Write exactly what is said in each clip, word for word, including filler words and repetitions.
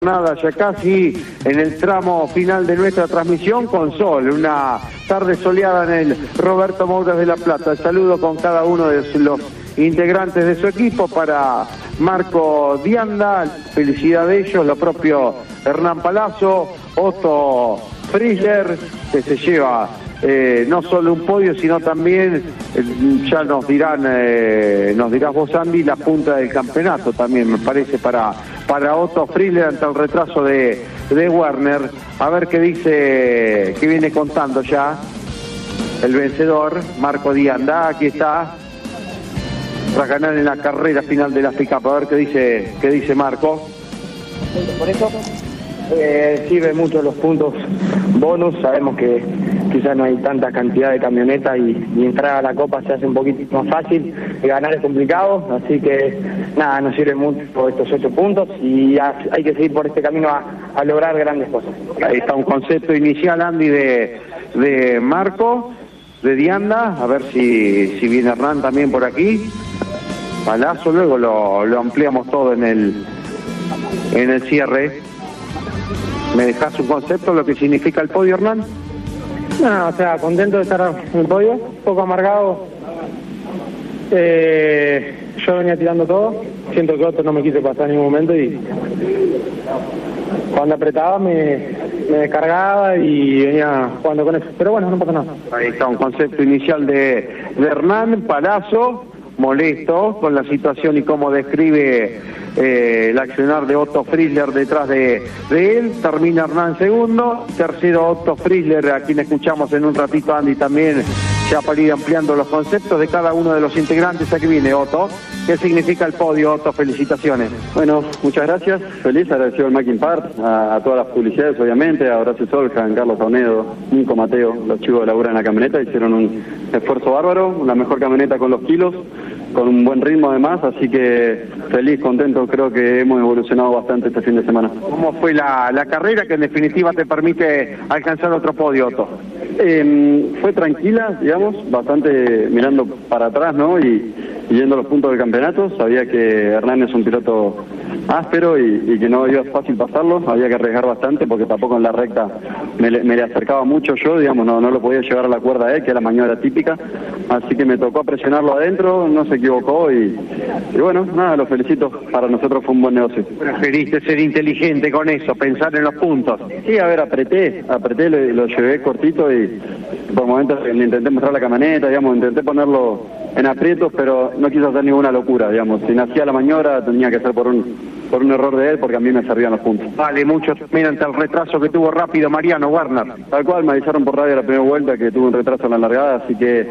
Nada, ya casi en el tramo final de nuestra transmisión con sol, una tarde soleada en el Roberto Mouras de La Plata. El saludo con cada uno de los integrantes de su equipo para Marco Dianda, felicidad de ellos, lo propio Hernán Palazzo, Otto Frizzler, que se lleva eh, no solo un podio, sino también, eh, ya nos dirán, eh, nos dirás vos, Andy, la punta del campeonato también, me parece, para, para Otto Frizzler ante el retraso de, de Werner. A ver qué dice, qué viene contando ya el vencedor, Marco Dianda. Aquí está, para ganar en la carrera final de la pick-up. A ver qué dice, qué dice Marco. Por eso eh, sirve mucho los puntos bonus. Sabemos que quizás no hay tanta cantidad de camionetas y, y entrar a la Copa se hace un poquito más fácil, y ganar es complicado, así que nada, nos sirve mucho estos ocho puntos y a, hay que seguir por este camino a, a lograr grandes cosas. Ahí está un concepto inicial, Andy, de, de Marco, de Dianda. A ver si, si viene Hernán también por aquí. Palazzo, luego lo, lo ampliamos todo en el en el cierre. ¿Me dejás un concepto de lo que significa el podio, Hernán? No, o sea, contento de estar en el podio, un poco amargado. Eh, yo venía tirando todo, siento que otro no me quise pasar en ningún momento y cuando apretaba me, me descargaba y venía jugando con eso. Pero bueno, no pasa nada. Ahí está un concepto inicial de, de Hernán Palazzo, molesto con la situación y cómo describe eh, el accionar de Otto Frizzler detrás de, de él. Termina Hernán segundo, tercero Otto Frizzler, a quien escuchamos en un ratito, Andy, también ya para ir ampliando los conceptos de cada uno de los integrantes. Aquí viene Otto. ¿Qué significa el podio, Otto? Felicitaciones. Bueno, muchas gracias, feliz, agradecido al Macking Part, a, a todas las publicidades, obviamente, a Horacio Soljan, Carlos Saunedo, Nico Mateo, los chicos de labura en la camioneta, hicieron un esfuerzo bárbaro, la mejor camioneta con los kilos, con un buen ritmo además, así que feliz, contento, creo que hemos evolucionado bastante este fin de semana. ¿Cómo fue la, la carrera que en definitiva te permite alcanzar otro podio, Otto? Eh, fue tranquila, digamos, bastante mirando para atrás, ¿no? Y, y yendo a los puntos del campeonato. Sabía que Hernán es un piloto áspero y, y que no iba fácil pasarlo, había que arriesgar bastante porque tampoco en la recta me le, me le acercaba mucho yo, digamos, no, no lo podía llevar a la cuerda a él, que es la maniobra típica, así que me tocó presionarlo adentro, no se equivocó y, y bueno, nada, lo felicito, para nosotros fue un buen negocio. Preferiste ser inteligente con eso, pensar en los puntos. Sí, a ver, apreté, apreté, lo, lo llevé cortito y por momentos le intenté mostrar la camioneta, digamos, intenté ponerlo en aprietos, pero no quiso hacer ninguna locura, digamos, si nacía la maniobra tenía que ser por un por un error de él, porque a mí me servían los puntos. Vale, muchos miran ante el retraso que tuvo rápido Mariano Werner. Tal cual, me avisaron por radio la primera vuelta que tuvo un retraso en la largada, así que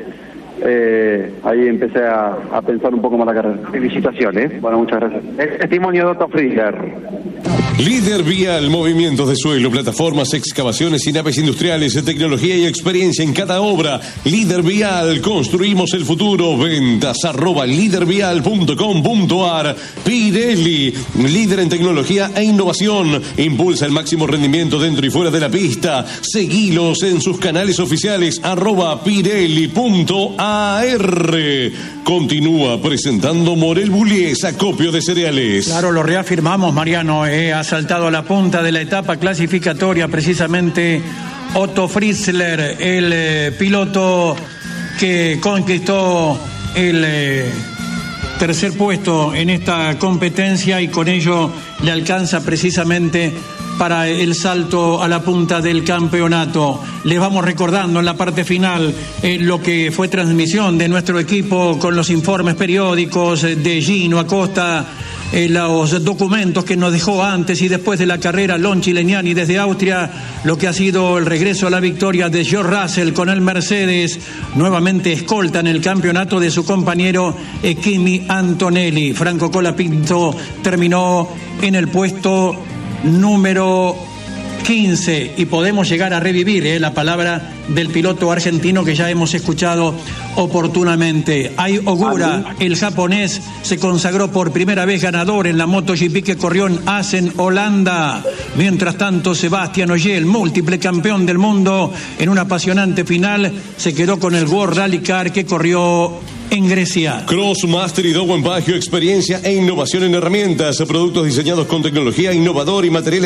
eh, ahí empecé a, a pensar un poco más la carrera. Felicitaciones. Bueno, muchas gracias. El testimonio de Otto Frizzler. Líder Vial, movimientos de suelo, plataformas, excavaciones y naves industriales, tecnología y experiencia en cada obra. Líder Vial, construimos el futuro. Ventas arroba lídervial punto com punto ar. Pirelli, líder en tecnología e innovación. Impulsa el máximo rendimiento dentro y fuera de la pista. Seguilos en sus canales oficiales arroba pirelli punto ar. Continúa presentando Morel Bullies, acopio de cereales. Claro, lo reafirmamos, Mariano. Eh, ha saltado a la punta de la etapa clasificatoria precisamente Otto Frizzler, el eh, piloto que conquistó el eh, tercer puesto en esta competencia y con ello le alcanza precisamente para el salto a la punta del campeonato. Les vamos recordando en la parte final eh, lo que fue transmisión de nuestro equipo con los informes periódicos de Gino Acosta, eh, los documentos que nos dejó antes y después de la carrera Lonchi Legnani desde Austria, lo que ha sido el regreso a la victoria de George Russell con el Mercedes, nuevamente escolta en el campeonato de su compañero eh, Kimi Antonelli. Franco Colapinto terminó en el puesto número quince y podemos llegar a revivir eh, la palabra del piloto argentino que ya hemos escuchado oportunamente. Ai Ogura, el japonés, se consagró por primera vez ganador en la MotoGP que corrió en Assen, Holanda. Mientras tanto, Sebastián Ogier, múltiple campeón del mundo, en una apasionante final se quedó con el World Rally Car que corrió en Grecia. Crossmaster y Dowen Baggio, experiencia e innovación en herramientas, productos diseñados con tecnología innovadora y materiales